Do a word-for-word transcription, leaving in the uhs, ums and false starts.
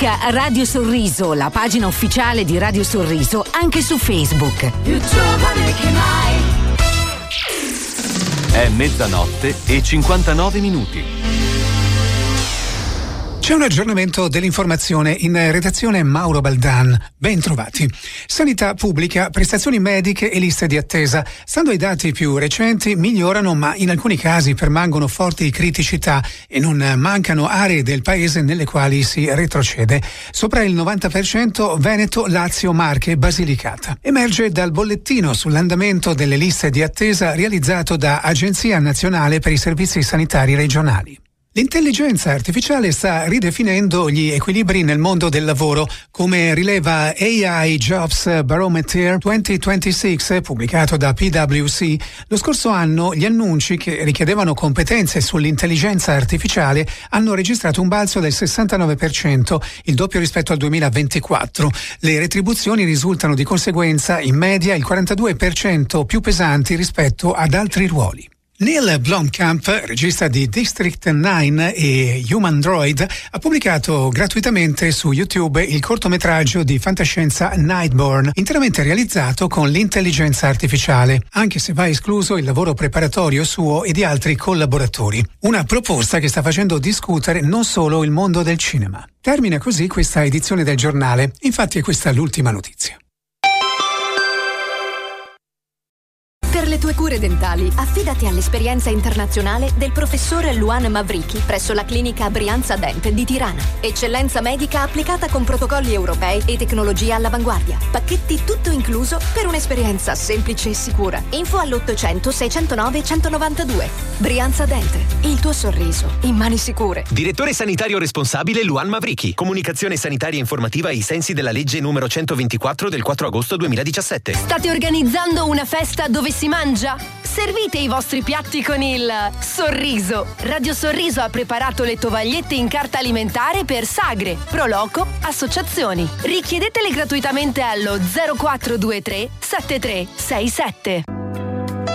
Cerca Radio Sorriso, la pagina ufficiale di Radio Sorriso, anche su Facebook. Più giovane che mai. È mezzanotte e cinquantanove minuti. C'è un aggiornamento dell'informazione in redazione Mauro Baldan. Ben trovati. Sanità pubblica, prestazioni mediche e liste di attesa. Stando ai dati più recenti, migliorano, ma in alcuni casi permangono forti criticità e non mancano aree del paese nelle quali si retrocede. Sopra il novanta per cento Veneto, Lazio, Marche, Basilicata. Emerge dal bollettino sull'andamento delle liste di attesa realizzato da Agenzia Nazionale per i Servizi Sanitari Regionali. L'intelligenza artificiale sta ridefinendo gli equilibri nel mondo del lavoro, come rileva A I Jobs Barometer duemilaventisei pubblicato da P W C. Lo scorso anno gli annunci che richiedevano competenze sull'intelligenza artificiale hanno registrato un balzo del sessantanove per cento, il doppio rispetto al duemilaventiquattro. Le retribuzioni risultano di conseguenza in media il quarantadue per cento più pesanti rispetto ad altri ruoli. Neil Blomkamp, regista di District nove e Human Droid, ha pubblicato gratuitamente su YouTube il cortometraggio di fantascienza Nightborn, interamente realizzato con l'intelligenza artificiale, anche se va escluso il lavoro preparatorio suo e di altri collaboratori. Una proposta che sta facendo discutere non solo il mondo del cinema. Termina così questa edizione del giornale, infatti è questa l'ultima notizia. Per le tue cure dentali, affidati all'esperienza internazionale del professor Luan Mavricchi presso la clinica Brianza Dent di Tirana. Eccellenza medica applicata con protocolli europei e tecnologia all'avanguardia. Pacchetti tutto incluso per un'esperienza semplice e sicura. Info all'ottocento seicentonove centonovantadue. Brianza Dent, il tuo sorriso in mani sicure. Direttore sanitario responsabile Luan Mavricchi. Comunicazione sanitaria informativa ai sensi della legge numero centoventiquattro del quattro agosto duemiladiciassette. State organizzando una festa dove si mangia? Servite i vostri piatti con il sorriso. Radio Sorriso ha preparato le tovagliette in carta alimentare per sagre, proloco, associazioni. Richiedetele gratuitamente allo zero quattro due tre sette tre sei sette.